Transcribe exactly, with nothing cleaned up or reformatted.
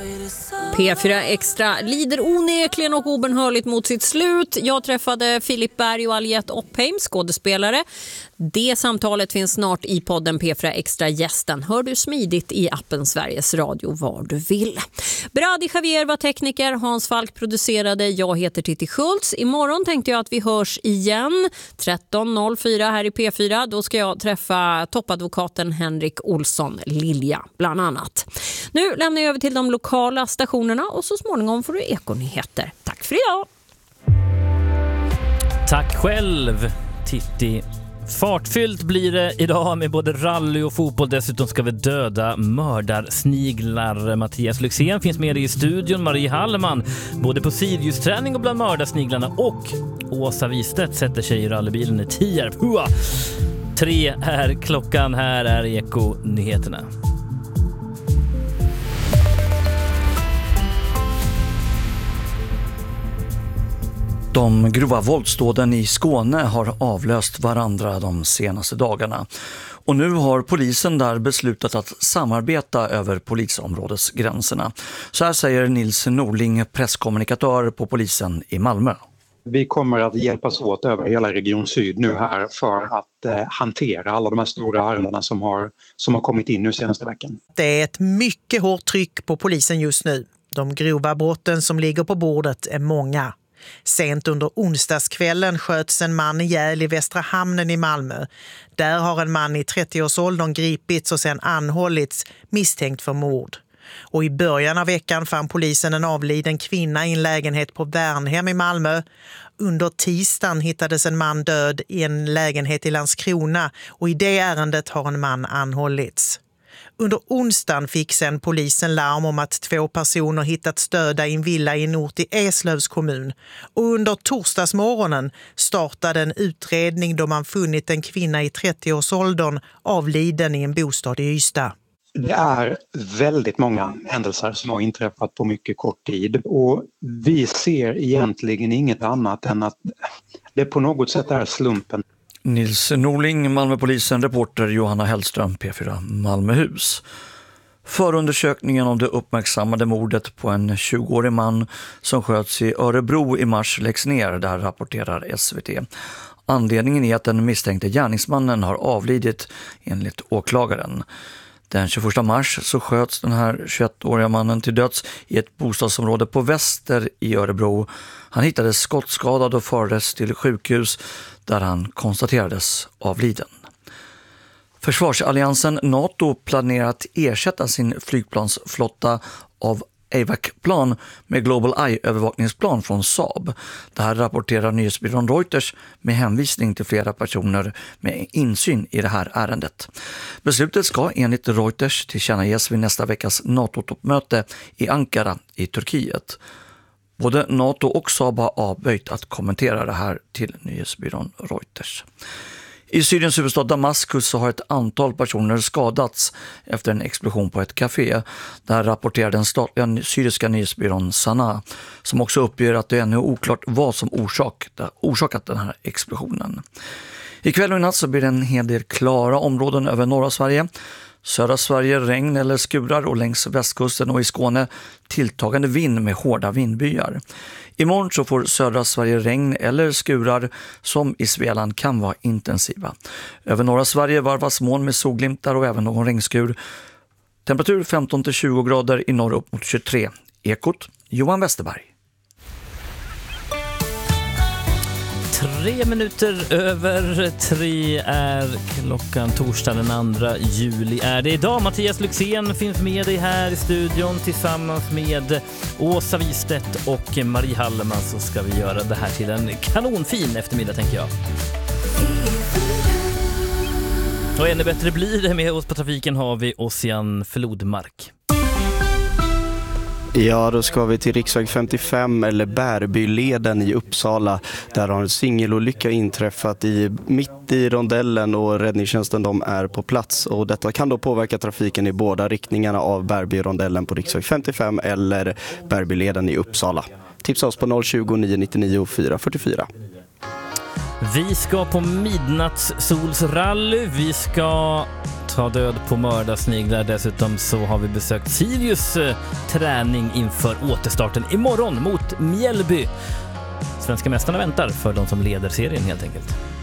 P fyra Extra lider onekligen och obenhörligt mot sitt slut. Jag träffade Filip Berg och Aliette Oppheim, skådespelare. Det samtalet finns snart i podden P fyra Extra gästen. Hör du smidigt i appen Sveriges Radio var du vill. Brady Javier var tekniker, Hans Falk producerade, jag heter Titti Schultz. Imorgon tänkte jag att vi hörs igen tretton noll fyra här i P fyra. Då ska jag träffa toppadvokaten Henrik Olsson Lilja bland annat. Nu lämnar jag över till de lokala stationerna och så småningom får du ekonyheter. Tack för idag! Tack själv, Titti. Fartfyllt blir det idag med både rally och fotboll. Dessutom ska vi döda mördarsniglar. Mattias Lyxén finns med i studion. Marie Hallman både på Sirius-träning och bland mördarsniglarna. Och Åsa Wistedt sätter sig i rallybilen i Tierp. Hua! Tre är klockan. Här är Eko-nyheterna. De grova våldsdåden i Skåne har avlöst varandra de senaste dagarna. Och nu har polisen där beslutat att samarbeta över polisområdesgränserna. Så här säger Nils Norling, presskommunikatör på polisen i Malmö. Vi kommer att hjälpas åt över hela Region Syd nu här för att eh, hantera alla de här stora ärendena som har, som har kommit in nu senaste veckan. Det är ett mycket hårt tryck på polisen just nu. De grova brotten som ligger på bordet är många. Sent under onsdagskvällen sköts en man ihjäl i Västra hamnen i Malmö. Där har en man i trettioårsåldern gripits och sen anhållits misstänkt för mord. Och i början av veckan fann polisen en avliden kvinna i en lägenhet på Värnhem i Malmö. Under tisdagen hittades en man död i en lägenhet i Landskrona och i det ärendet har en man anhållits. Under onsdagen fick sen polisen larm om att två personer hittats döda i en villa i en ort i Eslövs kommun. Och under torsdagsmorgonen startade en utredning då man funnit en kvinna i trettioårsåldern avliden i en bostad i Ystad. Det är väldigt många händelser som har inträffat på mycket kort tid och vi ser egentligen inget annat än att det på något sätt är slumpen. Nils Norling, Malmöpolisen, reporter Johanna Hellström, P fyra Malmöhus. Förundersökningen om det uppmärksammade mordet på en tjugoårig man som sköts i Örebro i mars läggs ner, där rapporterar S V T. Anledningen är att den misstänkte gärningsmannen har avlidit enligt åklagaren. Den tjugoförsta mars så sköts den här tjugoettåriga mannen till döds i ett bostadsområde på Väster i Örebro. Han hittades skottskadad och fördes till sjukhus där han konstaterades avliden. Försvarsalliansen NATO planerar att ersätta sin flygplansflotta av A V A C-plan med Global Eye-övervakningsplan från Saab. Det här rapporterar nyhetsbyrån Reuters med hänvisning till flera personer med insyn i det här ärendet. Beslutet ska enligt Reuters tillkännages vid nästa veckas NATO-toppmöte i Ankara i Turkiet. Både NATO och Saab har avböjt att kommentera det här till nyhetsbyrån Reuters. I Syriens huvudstad Damaskus så har ett antal personer skadats efter en explosion på ett café. Där rapporterar den statliga syriska nyhetsbyrån Sana, som också uppger att det är ännu oklart vad som orsakat den här explosionen. Ikväll och i natt så blir det en hel del klara områden över norra Sverige. Södra Sverige regn eller skurar och längs västkusten och i Skåne tilltagande vind med hårda vindbyar. Imorgon så får södra Sverige regn eller skurar som i Svealand kan vara intensiva. Över norra Sverige varvas moln med solglimtar och även någon regnskur. Temperatur femton till tjugo grader, i norr upp mot tjugotre. Ekot, Johan Westerberg. Tre minuter över tre är klockan, torsdag den andra juli är det idag. Mattias Lyxén finns med dig här i studion tillsammans med Åsa Wistedt och Marie Hallman, så ska vi göra det här till en kanonfin eftermiddag, tänker jag. Och ännu bättre blir det. Med oss på trafiken har vi Ossian Flodmark. Ja, då ska vi till riksväg femtiofem eller Bärbyleden i Uppsala. Där har en singelolycka inträffat i, mitt i rondellen och räddningstjänsten de är på plats. Och detta kan då påverka trafiken i båda riktningarna av Bärbyrondellen på riksväg femtiofem eller Bärbyleden i Uppsala. Tipsa oss på noll tjugo, nio nittionio, fyra fyrtiofyra. Vi ska på midnattssolsrally. Vi ska ta död på mördarsniglar. Dessutom så har vi besökt Sirius eh, träning inför återstarten imorgon mot Mjällby. Svenska mästarna väntar för de som leder serien helt enkelt.